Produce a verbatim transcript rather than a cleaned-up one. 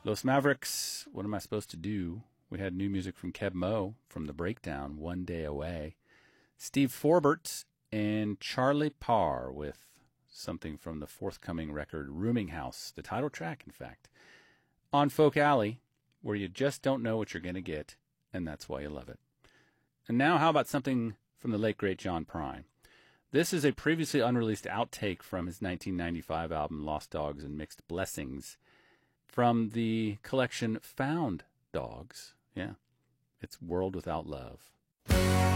Los Mavericks, What Am I Supposed to Do? We had new music from Keb Mo from The Breakdown, One Day Away. Steve Forbert and Charlie Parr with something from the forthcoming record Rooming House, the title track, in fact. On Folk Alley, where you just don't know what you're going to get, and that's why you love it. And now how about something from the late, great John Prine? This is a previously unreleased outtake from his nineteen ninety-five album Lost Dogs and Mixed Blessings from the collection Found Dogs. Yeah, it's World Without Love.